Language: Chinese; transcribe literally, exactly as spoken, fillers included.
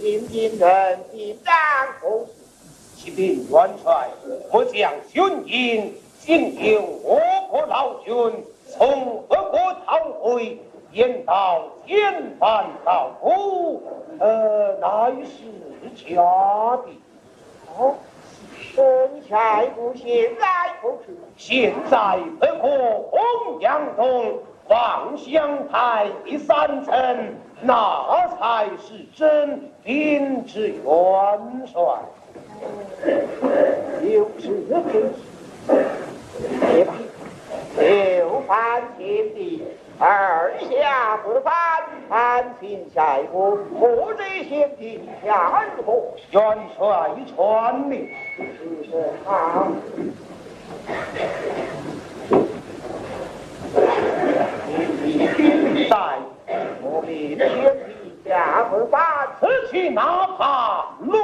新兵人进战后事， 启禀元帅，末将巡营进有我国老君从俄国逃回，言道千般道府，呃，乃是假的。 哦，神才不现在不是。 现在俄国洪阳东望乡台第三层，那才是真兵之元帅。 有是非。别吧，六番天地，二下不翻，安平下一步，不知先帝下如何？ 元帅传命。 是是好。 在我命先帝下不翻， 此去哪怕